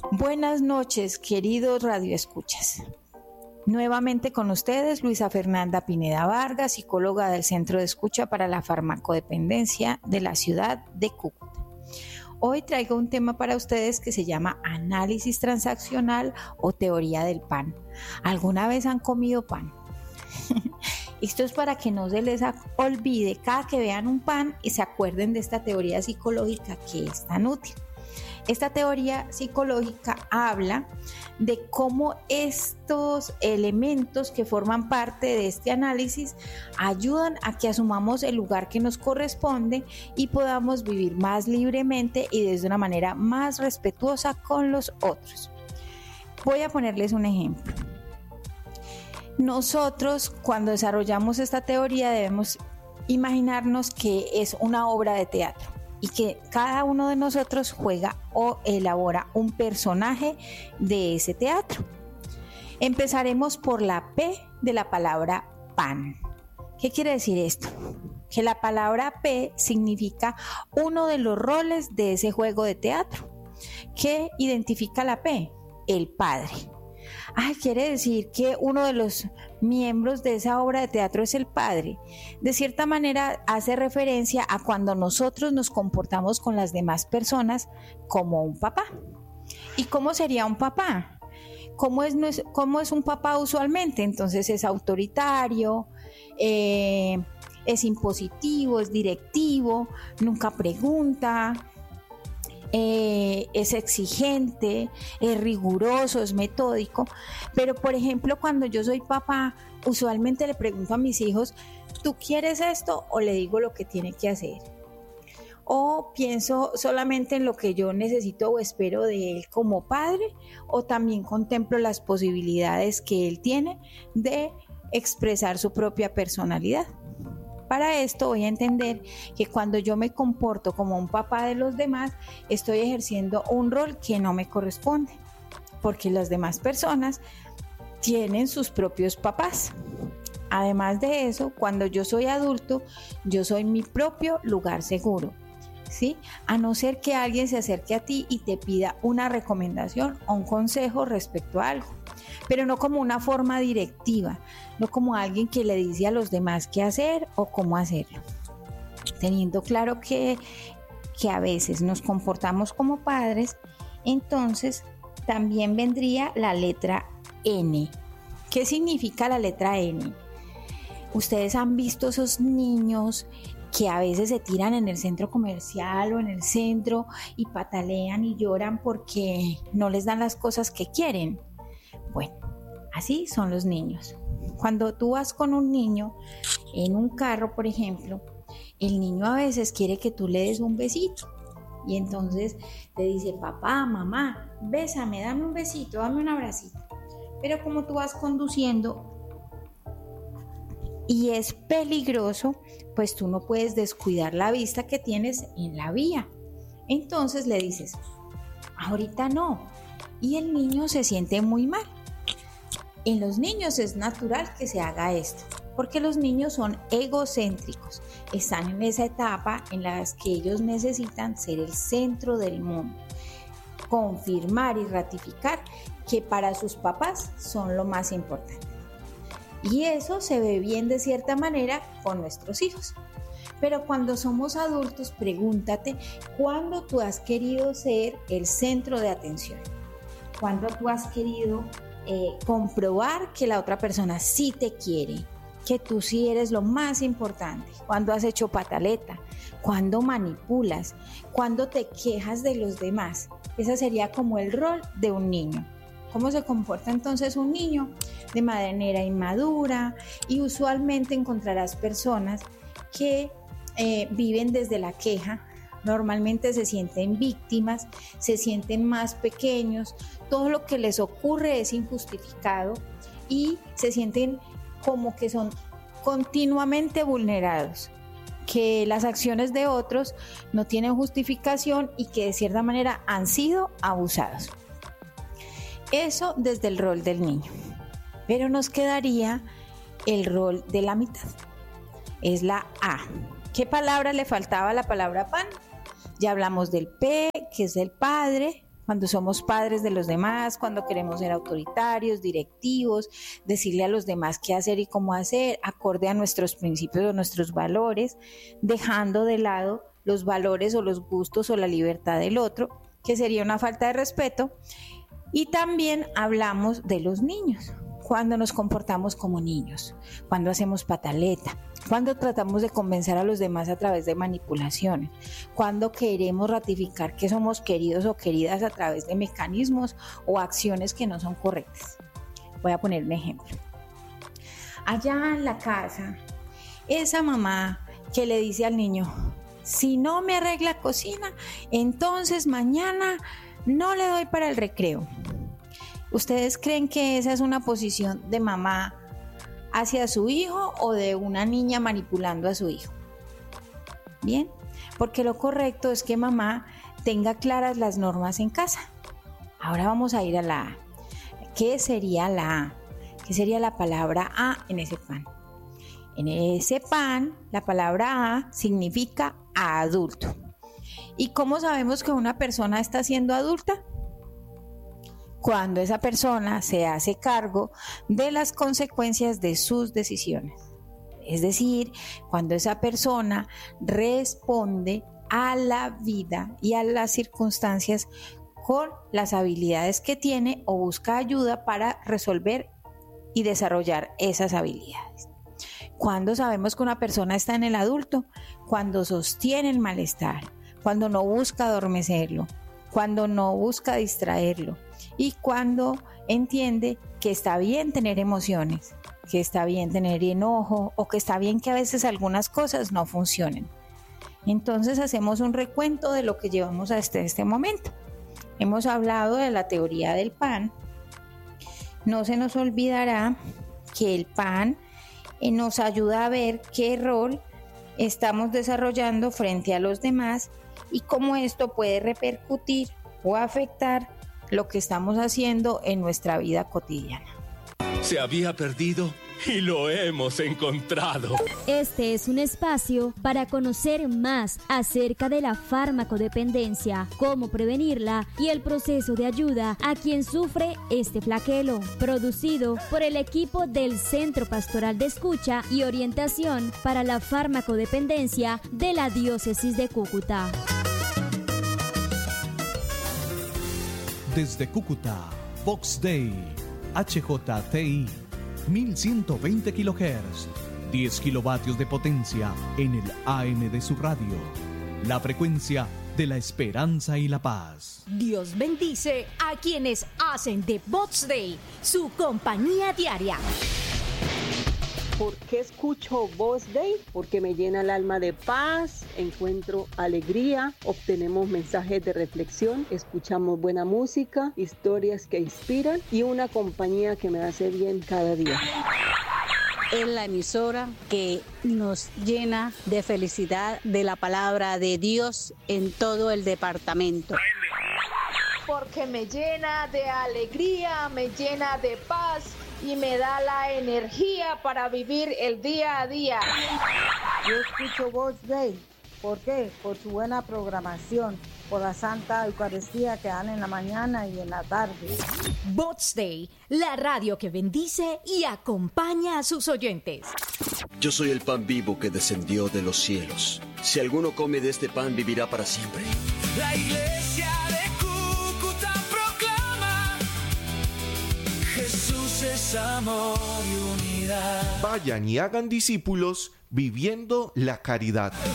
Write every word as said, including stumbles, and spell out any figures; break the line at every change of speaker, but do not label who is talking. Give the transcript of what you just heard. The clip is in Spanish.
Buenas noches, queridos radioescuchas. Nuevamente con ustedes, Luisa Fernanda Pineda Vargas, psicóloga del Centro de Escucha para la Farmacodependencia de la ciudad de Cúcuta. Hoy traigo un tema para ustedes que se llama análisis transaccional o teoría del pan. ¿Alguna vez han comido pan? Esto es para que no se les olvide cada que vean un pan y se acuerden de esta teoría psicológica que es tan útil. Esta teoría psicológica habla de cómo estos elementos que forman parte de este análisis ayudan a que asumamos el lugar que nos corresponde y podamos vivir más libremente y desde una manera más respetuosa con los otros. Voy a ponerles un ejemplo. Nosotros, cuando desarrollamos esta teoría, debemos imaginarnos que es una obra de teatro y que cada uno de nosotros juega o elabora un personaje de ese teatro. Empezaremos por la P de la palabra pan. ¿Qué quiere decir esto? Que la palabra P significa uno de los roles de ese juego de teatro. ¿Qué identifica la P? El padre. Ah, quiere decir que uno de los miembros de esa obra de teatro es el padre. De cierta manera hace referencia a cuando nosotros nos comportamos con las demás personas como un papá. ¿Y cómo sería un papá? ¿Cómo es, cómo es un papá usualmente? Entonces es autoritario, eh, es impositivo, es directivo, nunca pregunta. Eh, es exigente, es riguroso, es metódico, pero por ejemplo cuando yo soy papá, usualmente le pregunto a mis hijos, ¿tú quieres esto? O le digo lo que tiene que hacer. O pienso solamente en lo que yo necesito o espero de él como padre, o también contemplo las posibilidades que él tiene de expresar su propia personalidad. Para esto voy a entender que cuando yo me comporto como un papá de los demás, estoy ejerciendo un rol que no me corresponde, porque las demás personas tienen sus propios papás. Además de eso, cuando yo soy adulto, yo soy mi propio lugar seguro, ¿sí? A no ser que alguien se acerque a ti y te pida una recomendación o un consejo respecto a algo, pero no como una forma directiva, no como alguien que le dice a los demás qué hacer o cómo hacerlo. Teniendo claro que, que a veces nos comportamos como padres, entonces también vendría la letra N. ¿Qué significa la letra N? Ustedes han visto esos niños que a veces se tiran en el centro comercial o en el centro y patalean y lloran porque no les dan las cosas que quieren. Bueno, así son los niños. Cuando tú vas con un niño en un carro, por ejemplo, el niño a veces quiere que tú le des un besito y entonces te dice, papá, mamá, bésame, dame un besito, dame un abracito. Pero como tú vas conduciendo y es peligroso, pues tú no puedes descuidar la vista que tienes en la vía. Entonces le dices, ahorita no, y el niño se siente muy mal. En los niños es natural que se haga esto, porque los niños son egocéntricos, están en esa etapa en la que ellos necesitan ser el centro del mundo, confirmar y ratificar que para sus papás son lo más importante. Y eso se ve bien de cierta manera con nuestros hijos. Pero cuando somos adultos, pregúntate cuándo tú has querido ser el centro de atención, cuándo tú has querido Eh, comprobar que la otra persona sí te quiere, que tú sí eres lo más importante, cuando has hecho pataleta, cuando manipulas, cuando te quejas de los demás. Ese sería como el rol de un niño. ¿Cómo se comporta entonces un niño? De manera inmadura, y usualmente encontrarás personas que eh, viven desde la queja. Normalmente se sienten víctimas, se sienten más pequeños, todo lo que les ocurre es injustificado y se sienten como que son continuamente vulnerados, que las acciones de otros no tienen justificación y que de cierta manera han sido abusados. Eso desde el rol del niño. Pero nos quedaría el rol de la mitad. Es la A. ¿Qué palabra le faltaba a la palabra pan? Ya hablamos del P, que es el padre, cuando somos padres de los demás, cuando queremos ser autoritarios, directivos, decirle a los demás qué hacer y cómo hacer, acorde a nuestros principios o nuestros valores, dejando de lado los valores o los gustos o la libertad del otro, que sería una falta de respeto. Y también hablamos de los niños, cuando nos comportamos como niños, cuando hacemos pataleta, cuando tratamos de convencer a los demás a través de manipulaciones, cuando queremos ratificar que somos queridos o queridas a través de mecanismos o acciones que no son correctas. Voy a poner un ejemplo. Allá en la casa, esa mamá que le dice al niño, si no me arregla cocina, entonces mañana no le doy para el recreo. ¿Ustedes creen que esa es una posición de mamá hacia su hijo o de una niña manipulando a su hijo? Bien, porque lo correcto es que mamá tenga claras las normas en casa. Ahora vamos a ir a la A. ¿Qué sería la A? ¿Qué sería la palabra A en ese pan? En ese pan, la palabra A significa adulto. ¿Y cómo sabemos que una persona está siendo adulta? Cuando esa persona se hace cargo de las consecuencias de sus decisiones. Es decir, cuando esa persona responde a la vida y a las circunstancias con las habilidades que tiene o busca ayuda para resolver y desarrollar esas habilidades. ¿Cuándo sabemos que una persona está en el adulto? Cuando sostiene el malestar, cuando no busca adormecerlo, cuando no busca distraerlo y cuando entiende que está bien tener emociones, que está bien tener enojo o que está bien que a veces algunas cosas no funcionen. Entonces hacemos un recuento de lo que llevamos hasta este momento. Hemos hablado de la teoría del pan. No se nos olvidará que el pan eh, nos ayuda a ver qué rol estamos desarrollando frente a los demás y cómo esto puede repercutir o afectar lo que estamos haciendo en nuestra vida cotidiana.
Se había perdido y lo hemos encontrado.
Este es un espacio para conocer más acerca de la farmacodependencia, cómo prevenirla y el proceso de ayuda a quien sufre este flagelo, producido por el equipo del Centro Pastoral de Escucha y Orientación para la Farmacodependencia de la Diócesis de Cúcuta.
Desde Cúcuta, Vox Day, H J T I, mil ciento veinte kilohertz, diez kilovatios de potencia en el A M de su radio. La frecuencia de la esperanza y la paz.
Dios bendice a quienes hacen de Vox Day su compañía diaria.
¿Por qué escucho Vox Day? Porque me llena el alma de paz, encuentro alegría, obtenemos mensajes de reflexión, escuchamos buena música, historias que inspiran y una compañía que me hace bien cada día.
Es la emisora que nos llena de felicidad de la palabra de Dios en todo el departamento.
Porque me llena de alegría, me llena de paz y me da la energía para vivir el día a día.
Yo escucho Vox Day. ¿Por qué? Por su buena programación, por la Santa Eucaristía que dan en la mañana y en la tarde.
Vox Day, la radio que bendice y acompaña a sus oyentes.
Yo soy el pan vivo que descendió de los cielos. Si alguno come de este pan, vivirá para siempre.
La iglesia de Cúcuta proclama: Jesús es amor y unidad.
Vayan y hagan discípulos viviendo la caridad.